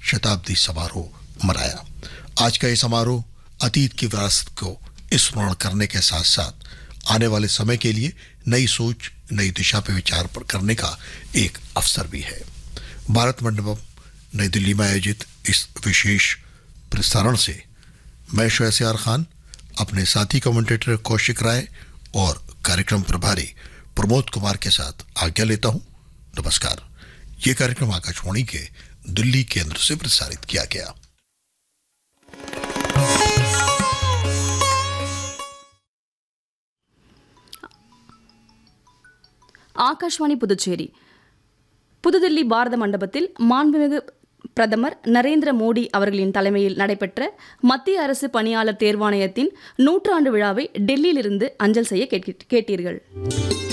शताब्दी समारोह मनाया। आज का ये समारोह अतीत की विरासत को स्मरण करने के साथ साथ आने वाले समय के लिए नई सोच, नई दिशा पर विचार करने का एक अवसर भी है। भारत मंडपम नई दिल्ली में आयोजित इस विशेष प्रसारण से मैं शहसयार खान अपने साथी कमेंटेटर कौशिक राय और कार्यक्रम प्रभारी प्रमोद कुमार के साथ आज्ञा लेता हूं। नमस्कार। ये कार्यक्रम आकाशवाणी के दिल्ली केंद्र से प्रसारित किया गया। ஆகாஷ்வாணி புதுச்சேரி. புதுதில்லி பாரத மண்டபத்தில் மாண்புமிகு பிரதமர் நரேந்திர மோடி அவர்களின் தலைமையில் நடைபெற்ற மத்திய அரசு பணியாளர் தேர்வாணையத்தின் 100 ஆண்டு விழாவை டெல்லியிலிருந்து அஞ்சல் செய்ய கேட்டீர்கள்.